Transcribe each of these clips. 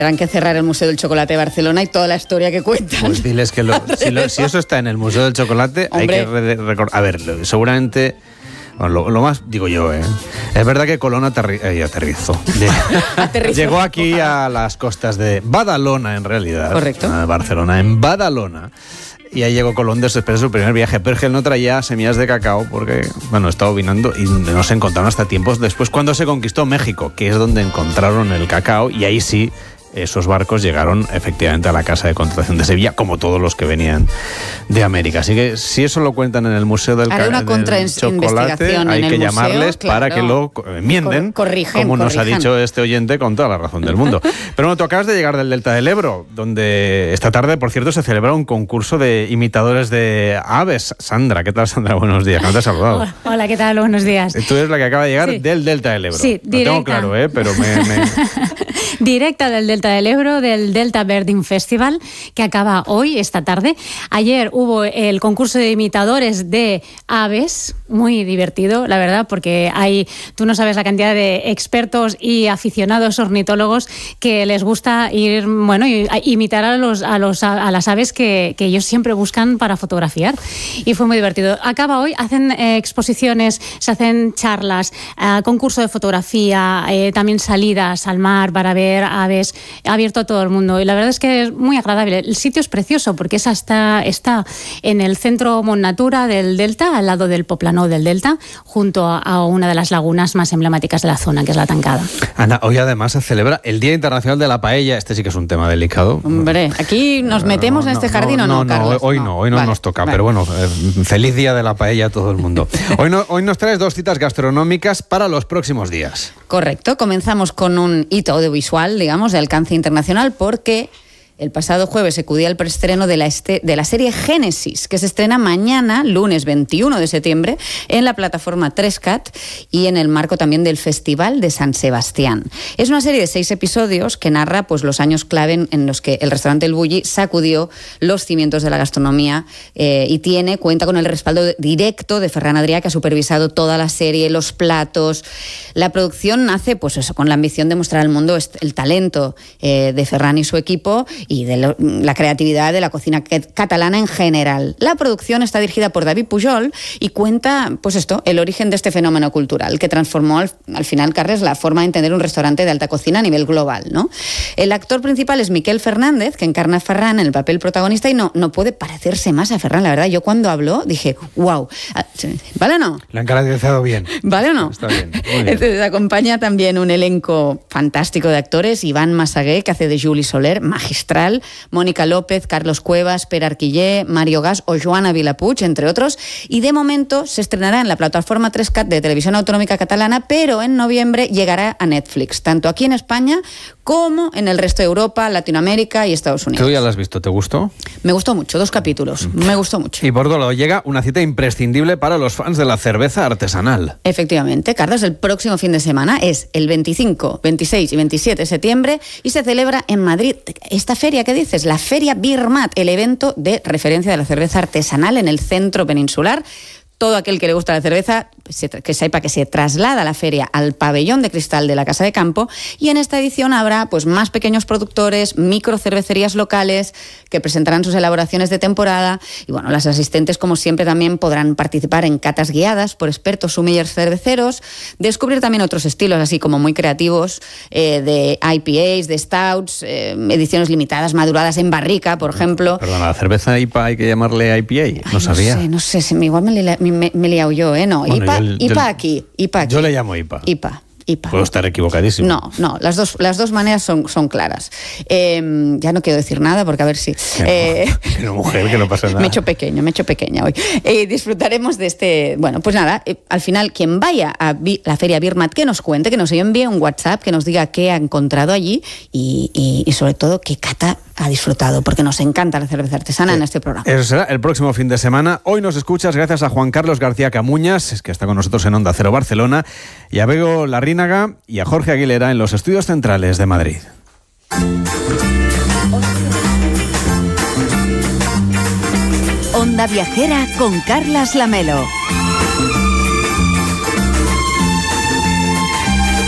Tendrán que cerrar el Museo del Chocolate de Barcelona y toda la historia que cuentan. Pues diles que si eso está en el Museo del Chocolate, Hombre. hay que recordar. A ver, seguramente... Bueno, lo más, digo yo, es verdad que Colón aterrizó. Llegó aquí a las costas de Badalona, en realidad. Correcto. Barcelona, en Badalona. Y ahí llegó Colón después de su primer viaje. Pero es que él no traía semillas de cacao porque, bueno, estaba vinando y no se encontraron hasta tiempos después cuando se conquistó México, que es donde encontraron el cacao, y ahí sí esos barcos llegaron efectivamente a la Casa de Contratación de Sevilla, como todos los que venían de América. Así que si eso lo cuentan en el Museo del Chocolate, hay que llamarles para que lo enmienden, como nos ha dicho este oyente con toda la razón del mundo. Pero bueno, tú acabas de llegar del Delta del Ebro, donde esta tarde, por cierto, se celebra un concurso de imitadores de aves. Sandra, ¿qué tal, Sandra? Buenos días, no te he saludado. Hola, ¿qué tal? Buenos días. Tú eres la que acaba de llegar Sí. del Delta del Ebro. Sí, lo tengo claro, pero Directa del Delta del Ebro, del Delta Birding Festival, que acaba hoy, esta tarde. Ayer hubo el concurso de imitadores de aves, muy divertido, la verdad, porque tú no sabes la cantidad de expertos y aficionados ornitólogos que les gusta ir, imitar a las aves que ellos siempre buscan para fotografiar. Y fue muy divertido. Acaba hoy, hacen exposiciones, se hacen charlas, concurso de fotografía, también salidas al mar para ver aves, abierto a todo el mundo, y la verdad es que es muy agradable. El sitio es precioso porque está en el centro Mont Natura del Delta, al lado del Poplano del Delta, junto a una de las lagunas más emblemáticas de la zona, que es la Tancada. Ana, hoy además se celebra el Día Internacional de la Paella. Este sí que es un tema delicado. Hombre, aquí nos metemos en este jardín, ¿o no, Carlos? Hoy no vale, nos toca, vale. Pero bueno, feliz Día de la Paella a todo el mundo. Hoy nos traes 2 citas gastronómicas para los próximos días. Correcto, comenzamos con un hito audiovisual, digamos, de alcance internacional, porque el pasado jueves se acudía al preestreno de la serie Génesis, que se estrena mañana, lunes 21 de septiembre, en la plataforma 3Cat y en el marco también del Festival de San Sebastián. Es una serie de 6 episodios que narra los años clave en los que el restaurante El Bulli sacudió los cimientos de la gastronomía y cuenta con el respaldo directo de Ferran Adrià, que ha supervisado toda la serie, los platos. La producción nace con la ambición de mostrar al mundo el talento de Ferran y su equipo y de la creatividad de la cocina catalana en general. La producción está dirigida por David Pujol y cuenta, el origen de este fenómeno cultural que transformó al final, Carles, la forma de entender un restaurante de alta cocina a nivel global, ¿no? El actor principal es Miquel Fernández, que encarna a Ferran en el papel protagonista y no puede parecerse más a Ferran. La verdad, yo cuando habló dije, wow, ¿vale o no? La han caracterizado bien. ¿Vale o no? Está bien. Entonces, acompaña también un elenco fantástico de actores: Iván Massaguer, que hace de Juli Soler, magistral; Mónica López, Carlos Cuevas, Pere Arquillé, Mario Gas o Joana Vilapuig, entre otros. Y de momento se estrenará en la plataforma 3Cat de Televisión Autonómica Catalana, pero en noviembre llegará a Netflix, tanto aquí en España como en el resto de Europa, Latinoamérica y Estados Unidos. ¿Tú ya la has visto? ¿Te gustó? Me gustó mucho, 2 capítulos. Me gustó mucho. Y por otro lado, llega una cita imprescindible para los fans de la cerveza artesanal. Efectivamente, Carlos, el próximo fin de semana es el 25, 26 y 27 de septiembre y se celebra en Madrid esta feria, ¿qué dices? La Feria Birmat, el evento de referencia de la cerveza artesanal en el centro peninsular. Todo aquel que le gusta la cerveza, que sepa que se traslada la feria al pabellón de cristal de la Casa de Campo, y en esta edición habrá más pequeños productores, microcervecerías locales que presentarán sus elaboraciones de temporada, y las asistentes, como siempre, también podrán participar en catas guiadas por expertos sommeliers cerveceros, descubrir también otros estilos así como muy creativos, de IPAs, de stouts, ediciones limitadas maduradas en barrica, por ejemplo. Perdona, ¿la cerveza IPA hay que llamarle IPA? No sabía. No sé, igual me he liado yo, ¿no? Bueno, IPA aquí. Yo le llamo IPA. IPA. Puedo estar equivocadísimo. No, las dos maneras son claras. Ya no quiero decir nada porque a ver si... Que no, mujer, que no pasa nada. Me he hecho pequeña hoy. Disfrutaremos de este... al final, quien vaya a la Feria Birmat, que nos cuente, que nos envíe un WhatsApp, que nos diga qué ha encontrado allí y sobre todo qué cata ha disfrutado, porque nos encanta la cerveza artesana en este programa. Eso será el próximo fin de semana. Hoy nos escuchas gracias a Juan Carlos García Camuñas, que está con nosotros en Onda Cero Barcelona, y a Bego Larrínaga y a Jorge Aguilera en los estudios centrales de Madrid. Onda Viajera con Carlas Lamelo.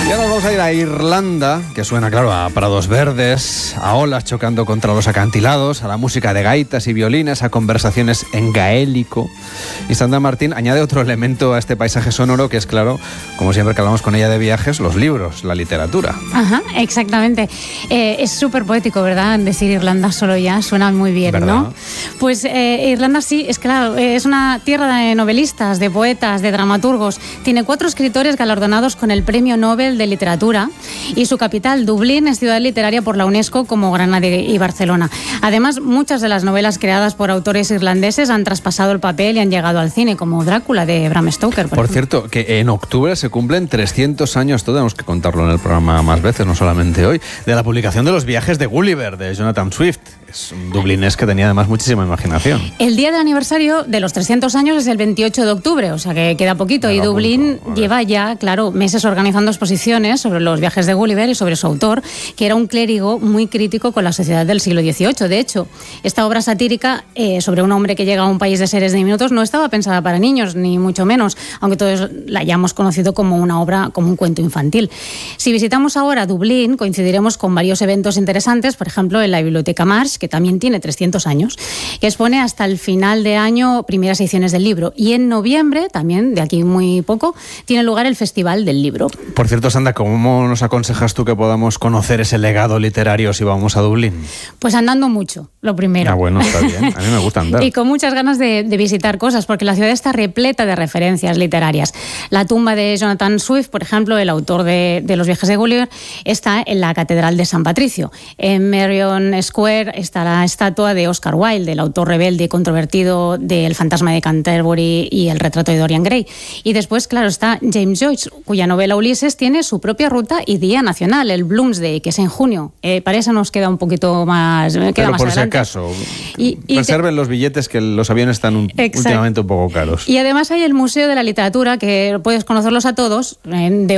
Y ahora nos vamos a ir a Irlanda, que suena, claro, a prados verdes, a olas chocando contra los acantilados, a la música de gaitas y violines, a conversaciones en gaélico. Y Sandra Martín añade otro elemento a este paisaje sonoro, que es, claro, como siempre que hablamos con ella de viajes, los libros, la literatura. Ajá, exactamente. Es súper poético, ¿verdad? Decir Irlanda solo ya suena muy bien, ¿verdad? ¿no? Pues Irlanda sí, es claro, es una tierra de novelistas, de poetas, de dramaturgos. Tiene 4 escritores galardonados con el Premio Nobel de Literatura y su capital, Dublín, es ciudad literaria por la UNESCO como Granada y Barcelona. Además, muchas de las novelas creadas por autores irlandeses han traspasado el papel y han llegado al cine, como Drácula de Bram Stoker. Por cierto, que en octubre se cumplen 300 años, esto tenemos que contarlo en el programa más veces, no solamente hoy, de la publicación de los viajes de Gulliver, de Jonathan Swift. Es un dublinés que tenía además muchísima imaginación. El día del aniversario de los 300 años es el 28 de octubre, o sea que queda poquito. Y Dublín lleva ya, claro, meses organizando exposiciones sobre los viajes de Gulliver y sobre su autor, que era un clérigo muy crítico con la sociedad del siglo XVIII. De hecho, esta obra satírica sobre un hombre que llega a un país de seres diminutos no estaba pensada para niños, ni mucho menos, aunque todos la hayamos conocido como una obra, como un cuento infantil. Si visitamos ahora Dublín, coincidiremos con varios eventos interesantes, por ejemplo, en la Biblioteca Marsh, que también tiene 300 años, que expone hasta el final de año primeras ediciones del libro. Y en noviembre, también de aquí muy poco, tiene lugar el Festival del Libro. Por cierto, Sandra, ¿cómo nos aconsejas tú que podamos conocer ese legado literario si vamos a Dublín? Pues andando mucho, lo primero. Ah, bueno, está bien. A mí me gusta andar. Y con muchas ganas de visitar cosas, porque la ciudad está repleta de referencias literarias. La tumba de Jonathan Swift, por ejemplo, el autor de Los viajes de Gulliver, está en la Catedral de San Patricio. En Merrion Square está la estatua de Oscar Wilde, el autor rebelde y controvertido de El fantasma de Canterbury y El retrato de Dorian Gray. Y después, claro, está James Joyce, cuya novela Ulises tiene su propia ruta y día nacional, el Bloomsday, que es en junio. Para eso nos queda un poquito más, queda pero más por adelante. Si acaso, reserven los billetes, que los aviones están últimamente un poco caros. Y además hay el Museo de la Literatura, que puedes conocerlos a todos de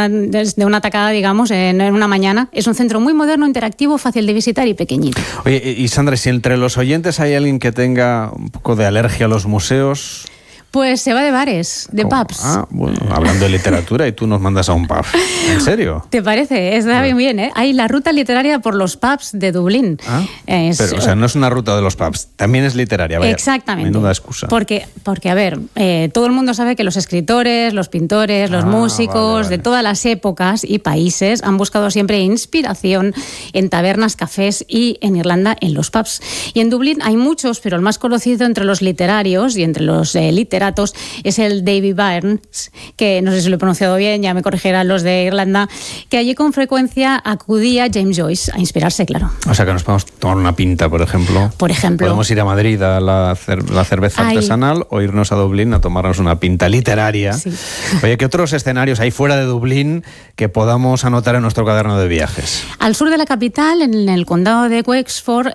una tacada, digamos, en una mañana. Es un centro muy moderno, interactivo, fácil de visitar y pequeñito. Oye, y Sandra, si entre los oyentes hay alguien que tenga un poco de alergia a los museos... Pues se va de bares, de pubs. Ah, bueno, hablando de literatura y tú nos mandas a un pub. ¿En serio? ¿Te parece? Está bien, bien, ¿eh? Hay la ruta literaria por los pubs de Dublín. Ah, pero, o sea, no es una ruta de los pubs, también es literaria. Vaya, exactamente. Menuda excusa. Porque a ver, todo el mundo sabe que los escritores, los pintores, los músicos de todas las épocas y países han buscado siempre inspiración en tabernas, cafés y en Irlanda en los pubs. Y en Dublín hay muchos, pero el más conocido entre los literarios y entre los literatos es el Davy Byrnes, que no sé si lo he pronunciado bien, ya me corregirán los de Irlanda, que allí con frecuencia acudía James Joyce a inspirarse, claro. O sea que nos podemos tomar una pinta, por ejemplo. Por ejemplo. Podemos ir a Madrid a la cerveza artesanal o irnos a Dublín a tomarnos una pinta literaria. Sí. Oye, ¿qué otros escenarios hay fuera de Dublín que podamos anotar en nuestro cuaderno de viajes? Al sur de la capital, en el condado de Wexford,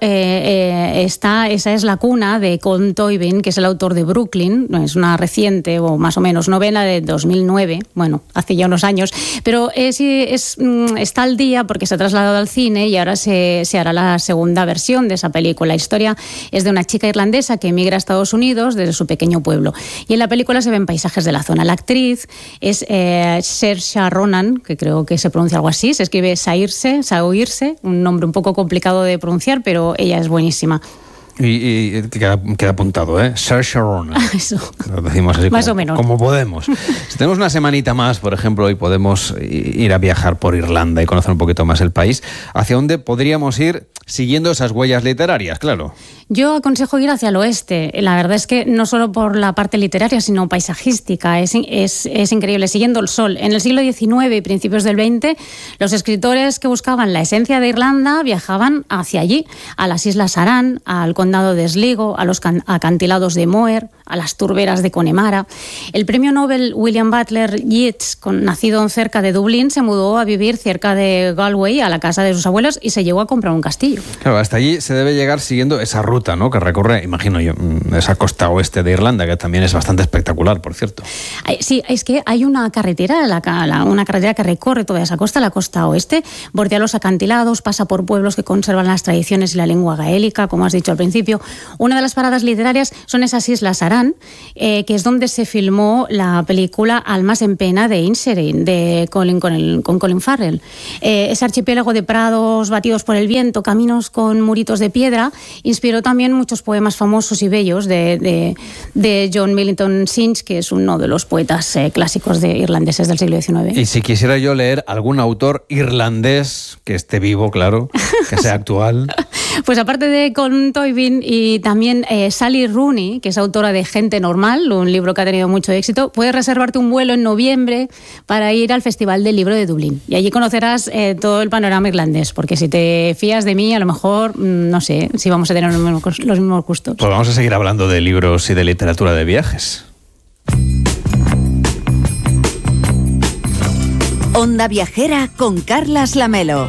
esa es la cuna de Colm Tóibín, que es el autor de Brooklyn. Es una reciente, o más o menos, novela de 2009, bueno, hace ya unos años, pero está al día porque se ha trasladado al cine y ahora se hará la segunda versión de esa película. La historia es de una chica irlandesa que emigra a Estados Unidos desde su pequeño pueblo. Y en la película se ven paisajes de la zona. La actriz es Saoirse Ronan, que creo que se pronuncia algo así, se escribe Saoirse, un nombre un poco complicado de pronunciar, pero ella es buenísima. Y queda apuntado, ¿eh? Saoirse Ronan. Eso. Lo decimos así más como, o menos. Como podemos. Si tenemos una semanita más, por ejemplo, y podemos ir a viajar por Irlanda y conocer un poquito más el país, ¿hacia dónde podríamos ir siguiendo esas huellas literarias? Claro. Yo aconsejo ir hacia el oeste. La verdad es que no solo por la parte literaria, sino paisajística. Es increíble, siguiendo el sol. En el siglo XIX y principios del XX, los escritores que buscaban la esencia de Irlanda viajaban hacia allí, a las Islas Aran, al condado de Sligo, a los acantilados de Moher, a las turberas de Connemara. El premio Nobel William Butler Yeats, nacido cerca de Dublín, se mudó a vivir cerca de Galway, a la casa de sus abuelos, y se llegó a comprar un castillo. Mayo. Claro, hasta allí se debe llegar siguiendo esa ruta, ¿no?, que recorre, imagino yo, esa costa oeste de Irlanda, que también es bastante espectacular, por cierto. Sí, es que hay una carretera, una carretera que recorre toda esa costa, la costa oeste, bordea los acantilados, pasa por pueblos que conservan las tradiciones y la lengua gaélica, como has dicho al principio. Una de las paradas literarias son esas islas Aran, que es donde se filmó la película Almas en pena de Inisherin, con Colin Farrell. Ese archipiélago de prados batidos por el viento, caminos con muritos de piedra, inspiró también muchos poemas famosos y bellos de John Millington Synge, que es uno de los poetas clásicos irlandeses del siglo XIX. Y si quisiera yo leer algún autor irlandés que esté vivo, claro, que sea actual. Pues aparte de Colm Tóibín y también Sally Rooney, que es autora de Gente Normal, un libro que ha tenido mucho éxito, puedes reservarte un vuelo en noviembre para ir al Festival del Libro de Dublín. Y allí conocerás todo el panorama irlandés, porque si te fías de mí, a lo mejor, no sé si vamos a tener los mismos gustos. Pues vamos a seguir hablando de libros y de literatura de viajes. Onda Viajera con Carlas Lamelo.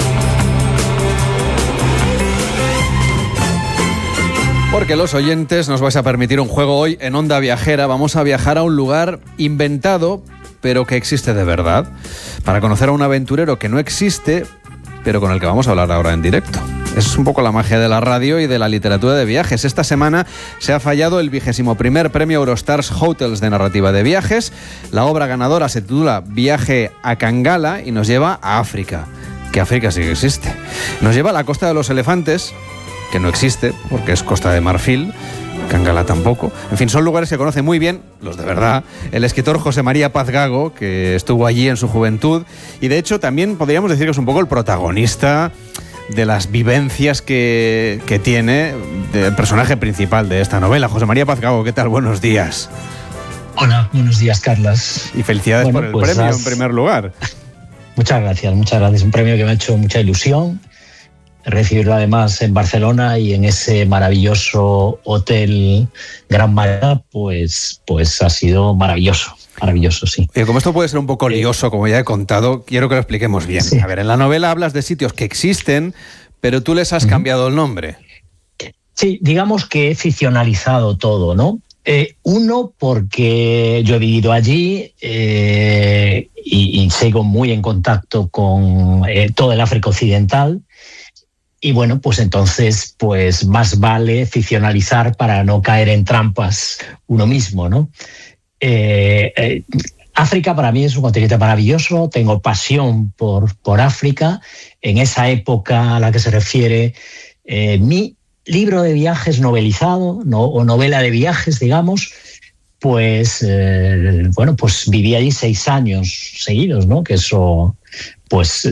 Porque los oyentes nos vais a permitir un juego hoy en Onda Viajera. Vamos a viajar a un lugar inventado, pero que existe de verdad, para conocer a un aventurero que no existe, pero con el que vamos a hablar ahora en directo. Es un poco la magia de la radio y de la literatura de viajes. Esta semana se ha fallado el 21º premio Eurostars Hotels de narrativa de viajes. La obra ganadora se titula Viaje a Kangala y nos lleva a África. Que África sí que existe. Nos lleva a la Costa de los Elefantes, que no existe, porque es Costa de Marfil, Kangala tampoco. En fin, son lugares que conoce muy bien, los de verdad, el escritor José María Paz Gago, que estuvo allí en su juventud, y de hecho también podríamos decir que es un poco el protagonista de las vivencias que tiene el personaje principal de esta novela. José María Paz Gago, ¿qué tal? Buenos días. Hola, buenos días, Carlas. Y felicidades por el premio en primer lugar. Muchas gracias. Un premio que me ha hecho mucha ilusión. Recibirlo además en Barcelona y en ese maravilloso hotel Gran Marea, pues ha sido maravilloso, sí. Y como esto puede ser un poco lioso, como ya he contado, quiero que lo expliquemos bien. Sí. A ver, en la novela hablas de sitios que existen, pero tú les has cambiado el nombre. Sí, digamos que he ficcionalizado todo, ¿no? Uno, porque yo he vivido allí y sigo muy en contacto con todo el África Occidental. Y bueno, pues entonces pues más vale ficcionalizar para no caer en trampas uno mismo, ¿no? África para mí es un continente maravilloso, tengo pasión por África. En esa época a la que se refiere mi libro de viajes novelizado, o novela de viajes, digamos, pues viví allí 6 años seguidos, ¿no? Que eso pues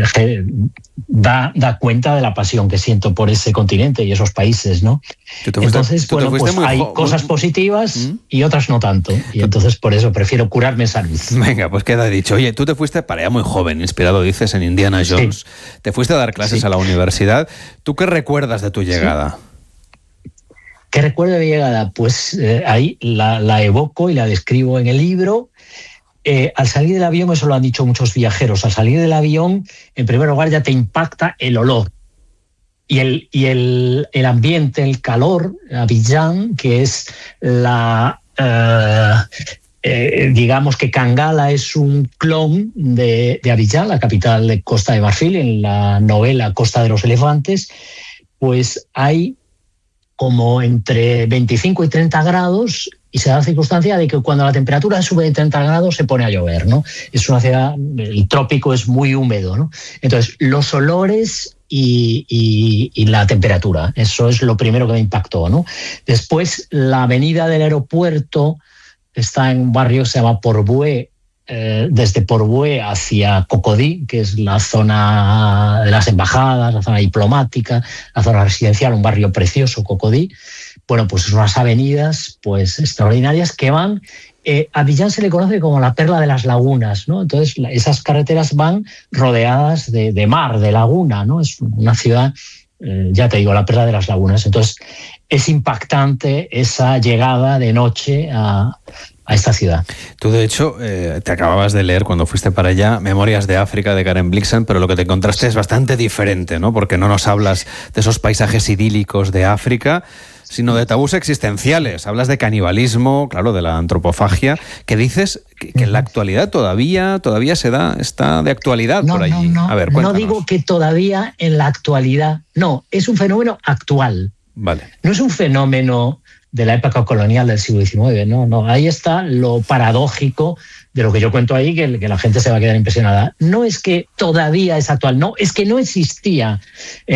da cuenta de la pasión que siento por ese continente y esos países, ¿no? Entonces, bueno, pues hay cosas positivas y otras no tanto. Y entonces por eso prefiero curarme en salud. Venga, pues queda dicho. Oye, tú te fuiste para allá muy joven, inspirado, dices, en Indiana Jones. Sí. Te fuiste a dar clases a la universidad. ¿Tú qué recuerdas de tu llegada? ¿Qué recuerdo de mi llegada? Pues ahí la evoco y la describo en el libro. Al salir del avión, eso lo han dicho muchos viajeros, al salir del avión, en primer lugar ya te impacta el olor y el ambiente, el calor. Abiyán, que es digamos que Kangala es un clon de Abiyán, la capital de Costa de Marfil, en la novela Costa de los Elefantes, pues hay como entre 25 y 30 grados y se da la circunstancia de que cuando la temperatura sube de 30 grados se pone a llover, ¿no? Es una ciudad, el trópico es muy húmedo, ¿no? Entonces, los olores y la temperatura, eso es lo primero que me impactó, ¿no? Después, la avenida del aeropuerto está en un barrio que se llama Port-Boué, desde Port-Boué hacia Cocody, que es la zona de las embajadas, la zona diplomática, la zona residencial, un barrio precioso, Cocody. Bueno, pues son unas avenidas pues extraordinarias que van. A Abiyán se le conoce como la perla de las lagunas, ¿no? Entonces esas carreteras van rodeadas de mar, de laguna, ¿no? Es una ciudad, ya te digo, la perla de las lagunas. Entonces es impactante esa llegada de noche a esta ciudad. Tú, de hecho, te acababas de leer cuando fuiste para allá Memorias de África de Karen Blixen, pero lo que te encontraste es bastante diferente, ¿no? Porque no nos hablas de esos paisajes idílicos de África, sino de tabús existenciales. Hablas de canibalismo, claro, de la antropofagia, que dices que en la actualidad todavía se da, está de actualidad por allí. No, a ver, no digo que todavía en la actualidad, no, es un fenómeno actual. Vale. No es un fenómeno de la época colonial del siglo XIX, no. Ahí está lo paradójico de lo que yo cuento ahí, que la gente se va a quedar impresionada. No es que todavía es actual, no, es que no existía